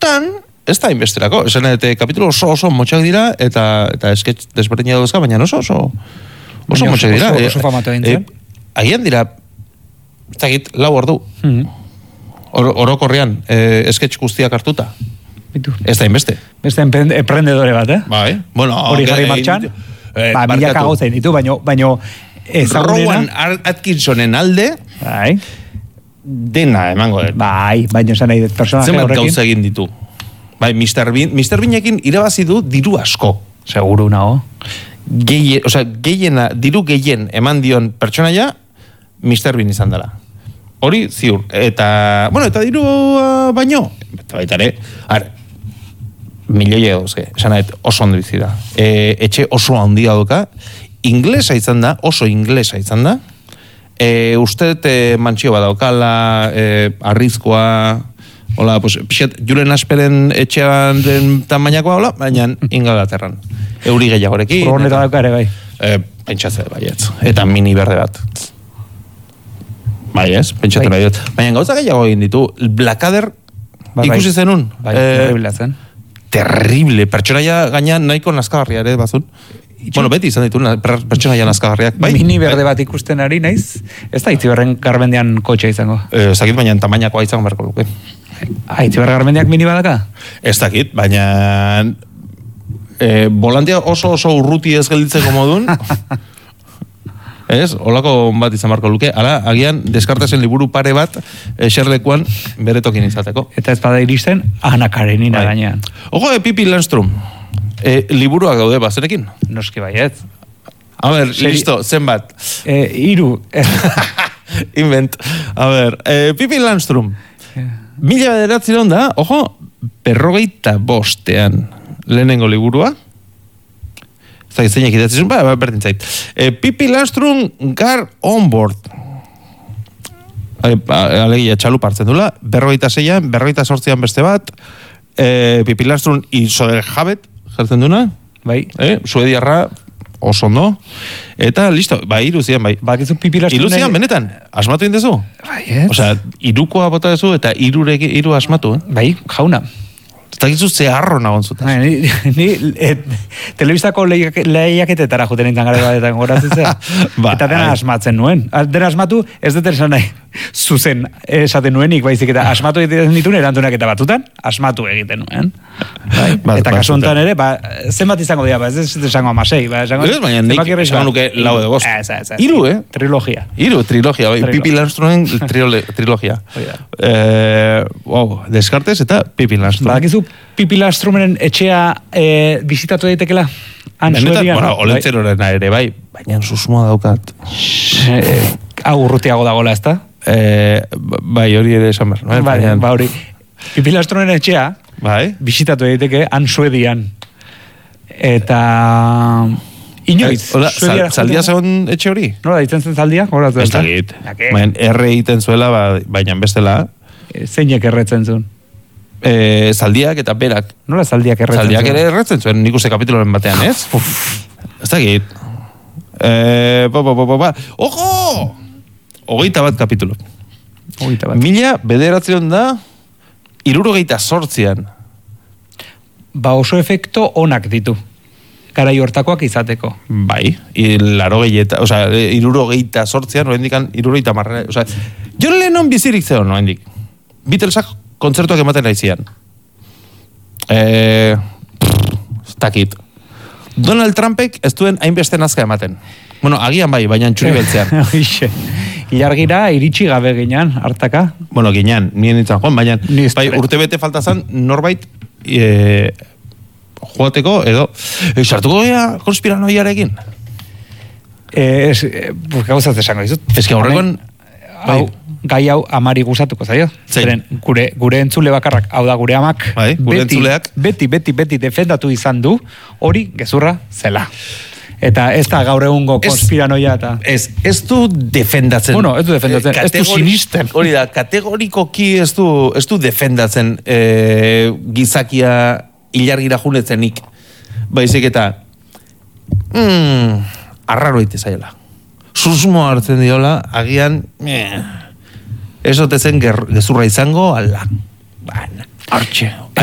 Honetan, ez da inbesterako. Esan kapitulo oso motxak dira, eta esketx desberdina dauzka, baina oso motxak dira. Oso famatu egin zen. Agian dira, ez dakit, 4 ordu. Orokorrean, esketx guztiak hartuta. Ez da inbeste. Beste emprendedore bat, Bai. Bueno, hori jarri martxan. Milaka gauza ditu, baino ezagunena. Rowan Atkinsonen alde, Bai. Dena emango dut. Bai, baino esan nahi dut personaje horrekin. Zenbat gauza egin ditu. Bai, Mr. Beanekin irabazi du diru asko. Seguru nago. Diru gehien eman dion pertsonaia Mr. Bean izan dela. Hori ziur. Eta diru baino. Eta baita ere, milioi edoz, esan nahi oso ondo bizi da. Etxe oso handia duka. Oso inglesa izan da. Uste mantxio badaukala, arrizkoa, hola, pues, pixet, Julen Asperen etxean den tamainakoa, hola, baina Ingalaterran. Euri gehiagorekin. Furgoneta daukare, bai. Pentsatze, baietz. Eta mini berde bat. Bai ez, pentsatu nahi dut. Baina gauza gehiago egin ditu. Blackadder ikusi zenun. Bai, terrible zen. Terrible. Pertsonaia gainean nahiko nazkagarria ere bazun. Bueno, beti izan ditu pertsonaia nazkagarriak. Bai? Mini berde bat ikusten ari naiz, ez da Itziberren Garmendian kotxea izango. Zakit, baina tamainakoa izango berko luke. Itziberren Garmendiak mini badaka? Ez dakit, baina volantea oso urruti ez gelditzeko modun. Ez, holako bat izan barko luke. Hala, agian, deskartasen liburu pare bat eserlekuan beretokin izateko. Eta ez bada iristen, Ana Karenina gainean. Ojo, Pippi Landstrom. Liburuak daude bazenekin? Noski baiet. A ver, listo, zenbat? 3. Invent. A ver, Pippi Landstrom. 1900 da, ojo, 45 lehenengo liburua. Ez da zeinak idatzizun, berdin zait. Pippi Landstrom Gar on Board. Alegia txalu partzen dula. 46an, 48an beste bat. Pippi Landstrom iso del Jabet. Jartzen duna? Bai. Suediarra oso ondo. Eta, listo, iruzian, bai. Bakizu Pippi Landstrom... Iluzian, benetan, asmatu indezu? Bai, ez? Osea, irukoa bota dezu eta iru asmatu, Bai, jauna. Ez dakizu ze harro nagon zutaz. Ni telebistako lehiaketetara juten nintzen gara batetan goratzea. Eta dena asmatzen nuen. Dena asmatu, ez dut esan nahi zuzen esaten nuenik, baizik eta asmatu egiten dituen erantunak eta batutan, asmatu egiten nuen. Eta kasu honetan ere, zenbat izango dira, ez esango 16. Baina nik esango nuke lau edo goz. Iru, Trilogia. Trilogia, Pippi Landstromen trilogia. Descartes eta Pippi Landstrom. Badakizu Pippi Landstromen etxea bizitatu daitekela? Benetan, olentzeroren ere, bai. Baina susmoa daukat. Hau urrutiago dagoela, ez da? Bai, hori ere esan behar. Ba, hori. Pippi Landstromen etxea bizitatu daiteke Suedian. Eta... Inoiz. Zaldia zegoen etxe hori? Nola, ditzen zen zaldia? Ez dakit. Erre egiten zuela, baina bestela. Zeinek erretzen zuen? Zaldiak eta berak. Nola zaldiak erretzen zuen? Zaldiak ere erretzen zuen, nik uste kapituloren batean, ez? Ez dakit. Ojo! 21 kapitulo. 1900 da 78an. Ba, oso efekto onak ditu. Garai hortakoak izateko. Bai, 78an, noendikan 70 osea, John Lennon bizirik zeon, noendik. Beatlesak kontzertuak ematen naizian. Takit. Donald Trumpek ez duen hainbeste nazka ematen. Bueno, agian bai, baina txuri beltzean. Ilargira iritsi gabe ginean, hartaka. Bueno, ginean, nien nintzen joan, baina bai, urte bete falta zan, norbait joateko, edo sartuko goia konspiranoiarekin? Gauzaz esango dizut. Ez que horrekoan... Gai hau amari gustatuko zaio. Zeren, gure entzule bakarrak, hau da gure amak, beti defendatu izan du, hori gezurra zela. Eta ez da gaur egungo konspiranoia eta... Ez du defendatzen. Bueno, ez du defendatzen, ez du sinisten. Hori da, kategorikoki ez du defendatzen gizakia ilargira junetzenik. Baizik eta arraro ite zaila. Susmo hartzen diola, agian ez ote zen gezurra izango, ala. Artxe.